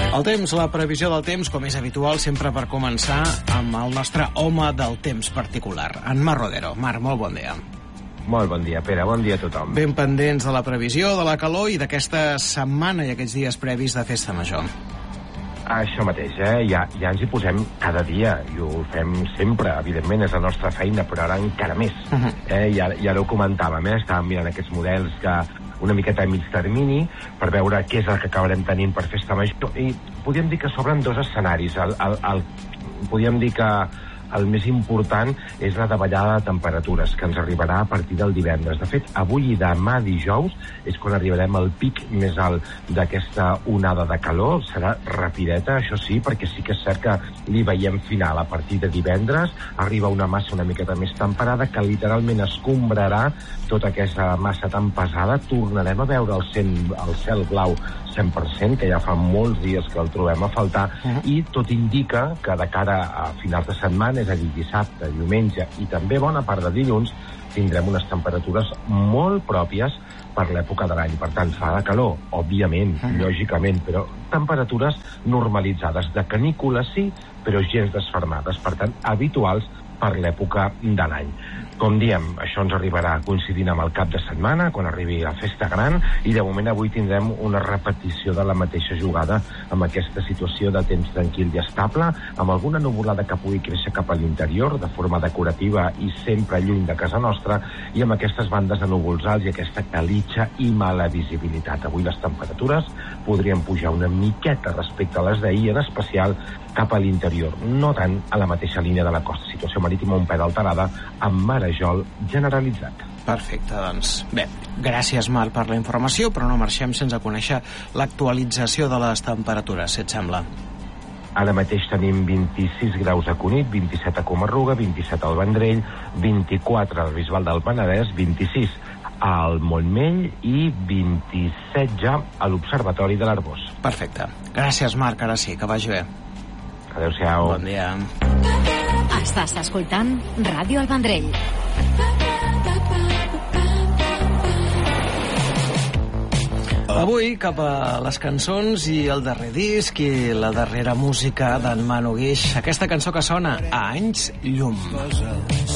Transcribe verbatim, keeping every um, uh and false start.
El temps, la previsió del temps, com és habitual, sempre per començar amb el nostre home del temps particular, en Marc Rodero. Marc, molt bon dia. Molt bon dia, Pere. Bon dia a tothom. Ben pendents de la previsió, de la calor i d'aquesta setmana i aquests dies previs de Festa Major. Això mateix, eh? Ja, ja ens hi posem cada dia i ho fem sempre, evidentment, és la nostra feina, però ara encara més. Uh -huh. eh? I, ara, I ara ho comentàvem, eh? Estàvem mirant aquests models que una miqueta a mig termini per veure què és el que acabarem tenint per Festa Major, i podríem dir que s'obren dos escenaris. El, el, el, podríem dir que el més important és la davallada de temperatures, que ens arribarà a partir del divendres. De fet, avui i demà dijous és quan arribarem al pic més alt d'aquesta onada de calor. Serà rapideta, això sí, perquè sí que és cert que li veiem final. A partir de divendres arriba una massa una miqueta més temperada que literalment escombrarà tota aquesta massa tan pesada. Tornarem a veure el, cent, el cel blau cent per cent, que ja fa molts dies que el trobem a faltar, uh-huh. i tot indica que de cara a finals de setmana, és a dir, dissabte, diumenge i també bona part de dilluns, tindrem unes temperatures molt pròpies per l'època de l'any. Per tant, fa de calor, òbviament, uh-huh. lògicament, però temperatures normalitzades, de canícula sí, però gens desfermades, per tant, habituals per l'època de l'any. Com diem, això ens arribarà coincidint amb el cap de setmana, quan arribi la festa gran, i de moment avui tindrem una repetició de la mateixa jugada amb aquesta situació de temps tranquil i estable, amb alguna nuvolada que pugui créixer cap a l'interior de forma decorativa i sempre lluny de casa nostra, i amb aquestes bandes de núvols alts i aquesta calitja i mala visibilitat. Avui les temperatures podrien pujar una miqueta respecte a les d'ahir, en especial cap a l'interior, no tant a la mateixa línia de la costa. Situació marítima un pèl alterada, amb marejol generalitzat. Perfecte, doncs. Bé, gràcies, Marc, per la informació, però no marxem sense conèixer l'actualització de les temperatures, si et sembla. Ara mateix tenim vint-i-sis graus a Cunit, vint-i-set a Comarruga, vint-i-set al Vendrell, vint-i-quatre al Bisbal del Penedès, vint-i-sis al Montmell i vint-i-set ja a l'Observatori de l'Arboç. Perfecte. Gràcies, Marc, ara sí, que vagi bé. Adéu-siau. Bon dia. Estàs escoltant Ràdio El Vendrell. Avui, cap a les cançons i el darrer disc i la darrera música d'en Manu Guix. Aquesta cançó que sona a anys llum.